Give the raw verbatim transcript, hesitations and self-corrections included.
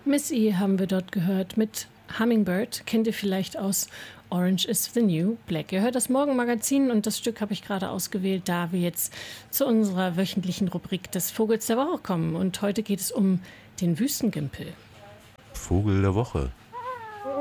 Missy haben wir dort gehört mit Hummingbird. Kennt ihr vielleicht aus Orange is the New Black. Ihr hört das Morgenmagazin und das Stück habe ich gerade ausgewählt, da wir jetzt zu unserer wöchentlichen Rubrik des Vogels der Woche kommen. Und heute geht es um den Wüstengimpel. Vogel der Woche.